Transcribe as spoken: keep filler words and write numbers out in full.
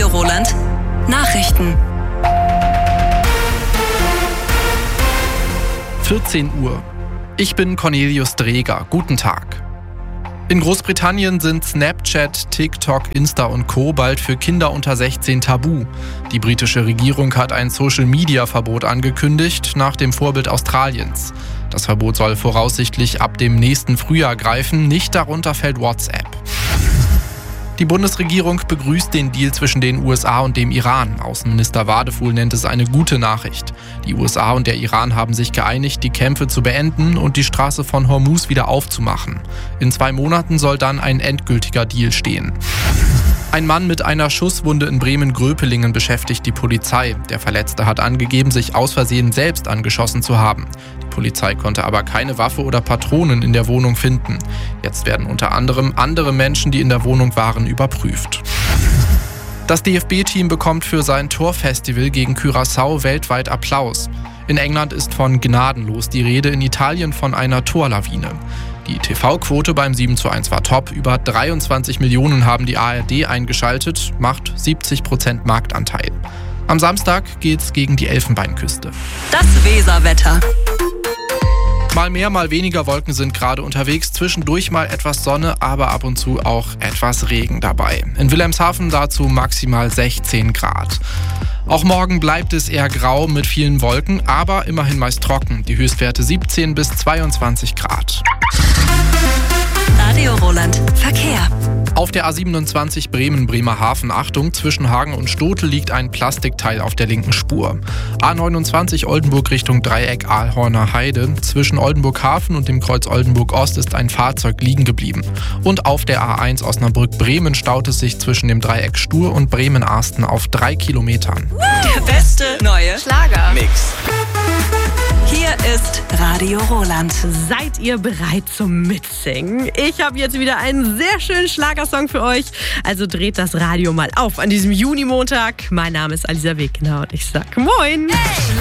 Roland. Nachrichten. vierzehn Uhr. Ich bin Cornelius Dreger. Guten Tag. In Großbritannien sind Snapchat, TikTok, Insta und Co. bald für Kinder unter sechzehn tabu. Die britische Regierung hat ein Social-Media-Verbot angekündigt, nach dem Vorbild Australiens. Das Verbot soll voraussichtlich ab dem nächsten Frühjahr greifen, nicht darunter fällt WhatsApp. Die Bundesregierung begrüßt den Deal zwischen den U S A und dem Iran. Außenminister Wadefuhl nennt es eine gute Nachricht. Die U S A und der Iran haben sich geeinigt, die Kämpfe zu beenden und die Straße von Hormuz wieder aufzumachen. In zwei Monaten soll dann ein endgültiger Deal stehen. Ein Mann mit einer Schusswunde in Bremen-Gröpelingen beschäftigt die Polizei. Der Verletzte hat angegeben, sich aus Versehen selbst angeschossen zu haben. Die Polizei konnte aber keine Waffe oder Patronen in der Wohnung finden. Jetzt werden unter anderem andere Menschen, die in der Wohnung waren, überprüft. Das D F B-Team bekommt für sein Torfestival gegen Curaçao weltweit Applaus. In England ist von gnadenlos die Rede, in Italien von einer Torlawine. Die T V-Quote beim sieben zu eins war top. Über dreiundzwanzig Millionen haben die A R D eingeschaltet, macht siebzig Prozent Marktanteil. Am Samstag geht's gegen die Elfenbeinküste. Das Weserwetter. Mal mehr, mal weniger Wolken sind gerade unterwegs. Zwischendurch mal etwas Sonne, aber ab und zu auch etwas Regen dabei. In Wilhelmshaven dazu maximal sechzehn Grad. Auch morgen bleibt es eher grau mit vielen Wolken, aber immerhin meist trocken. Die Höchstwerte siebzehn bis zweiundzwanzig Grad. Radio Roland. Verkehr. Auf der A siebenundzwanzig Bremen-Bremerhaven, Achtung, zwischen Hagen und Stotel liegt ein Plastikteil auf der linken Spur. A neunundzwanzig Oldenburg Richtung Dreieck Aalhorner Heide. Zwischen Oldenburg-Hafen und dem Kreuz Oldenburg-Ost ist ein Fahrzeug liegen geblieben. Und auf der A eins Osnabrück-Bremen staut es sich zwischen dem Dreieck Stur und Bremen-Arsten auf drei Kilometern. Der beste neue Schlager-Mix. Hier ist Radio Roland. Seid ihr bereit zum Mitsingen? Ich habe jetzt wieder einen sehr schönen Schlagersong für euch. Also dreht das Radio mal auf an diesem Junimontag. Mein Name ist Alisa Wegener und ich sag Moin. Hey.